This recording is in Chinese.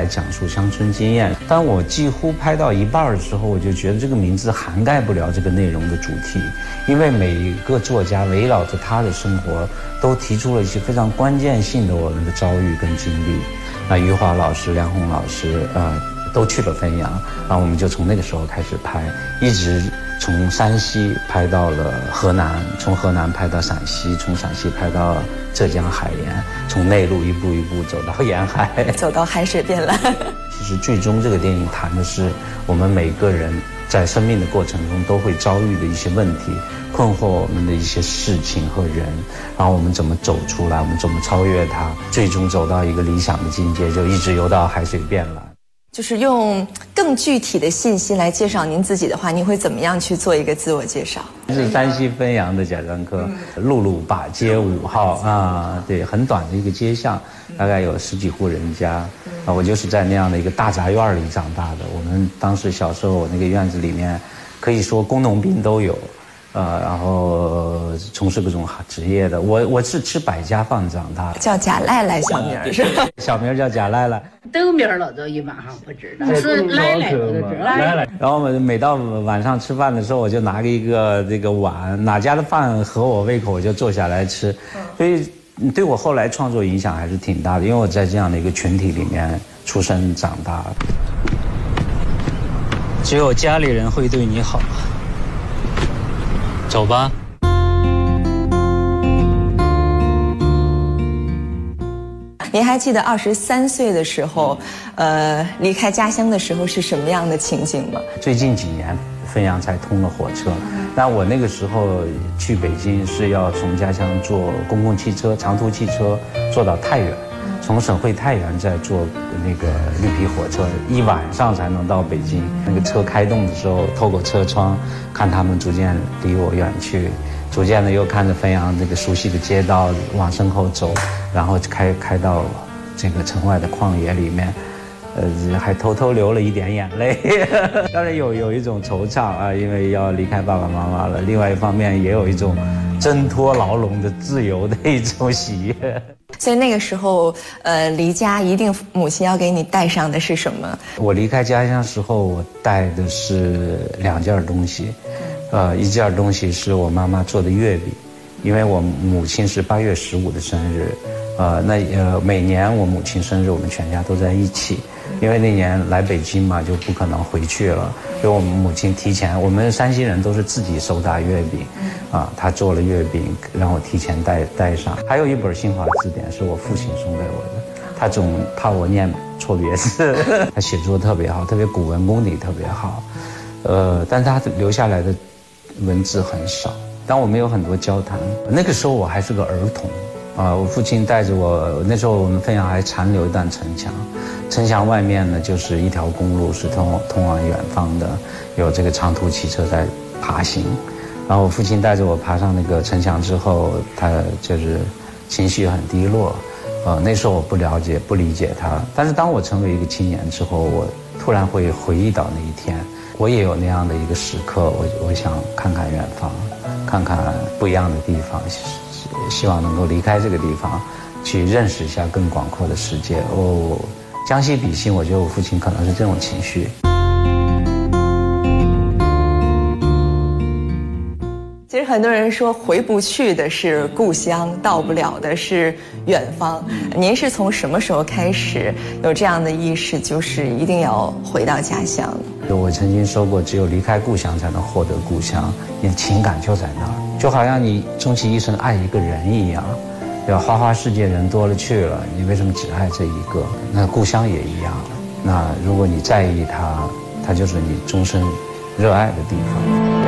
讲述乡村经验。当我几乎拍到一半的时候，我就觉得这个名字涵盖不了这个内容的主题，因为每一个作家围绕着他的生活，都提出了一些非常关键性的我们的遭遇跟经历。那余华老师、梁鸿老师，都去了汾阳，然后我们就从那个时候开始拍，一直从山西拍到了河南，从河南拍到陕西，从陕西拍到浙江海盐，从内陆一步一步走到沿海， 走到海水变蓝。 其实最终这个电影谈的是我们每个人在生命的过程中都会遭遇的一些问题，困惑我们的一些事情和人，然后我们怎么走出来，我们怎么超越它，最终走到一个理想的境界，就一直游到海水变蓝。 就是用更具体的信息来介绍您自己的话，您会怎么样去做一个自我介绍？ 是山西汾阳的贾樟柯，路路把街5号啊，对，很短的一个街巷，大概有10几户人家，我就是在那样的一个大杂院里长大的。我们当时小时候那个院子里面，可以说工农兵都有。然后从事各种职业的，我是吃百家饭长大的， 叫贾赖赖小名是吧？ 小名叫贾赖赖， 豆名了都一晚上不知道，是赖赖我都知道。赖赖。 然后每到晚上吃饭的时候，我就拿一个这个碗，哪家的饭合我胃口，我就坐下来吃。所以对我后来创作影响还是挺大的，因为我在这样的一个群体里面出生长大。只有家里人会对你好。走吧。 您还记得23岁的时候，离开家乡的时候是什么样的情景吗？ 最近几年，汾阳才通了火车。那我那个时候去北京是要从家乡坐公共汽车、长途汽车坐到太原，从省会太原再坐那个绿皮火车，一晚上才能到北京。那个车开动的时候，透过车窗看他们逐渐离我远去，逐渐的又看着汾阳那个熟悉的街道往身后走，然后开到这个城外的旷野里面，还偷偷流了一点眼泪。当然有一种惆怅啊，因为要离开爸爸妈妈了。另外一方面也有一种挣脱牢笼的自由的一种喜悦。 所以那个时候，离家一定母亲要给你带上的是什么？ 我离开家乡时候，我带的是2件东西，一件东西是我妈妈做的月饼，因为我母亲是8月15的生日，每年我母亲生日，我们全家都在一起。因为那年来北京嘛，就不可能回去了，所以我们母亲提前，我们山西人都是自己手打月饼，她做了月饼让我提前带上。还有一本新华字典是我父亲送给我的，他总怕我念错别字，他写作特别好，特别古文功底特别好，但他留下来的文字很少，但我们有很多交谈。那个时候我还是个儿童。我父亲带着我，那时候我们汾阳还残留一段城墙，城墙外面呢就是一条公路，是通往远方的，有这个长途汽车在爬行。然后我父亲带着我爬上那个城墙之后，他就是情绪很低落。那时候我不了解、不理解他，但是当我成为一个青年之后，我突然会回忆到那一天，我也有那样的一个时刻，我想看看远方，看看不一样的地方。希望能够离开这个地方，去认识一下更广阔的世界。将心比心，我觉得我父亲可能是这种情绪。 其实很多人说回不去的是故乡，到不了的是远方。您是从什么时候开始有这样的意识，就是一定要回到家乡？ 我曾经说过，只有离开故乡才能获得故乡，你的情感就在那儿，就好像你终其一生爱一个人一样，对吧？花花世界人多了去了，你为什么只爱这一个？那故乡也一样，那如果你在意它，它就是你终身热爱的地方。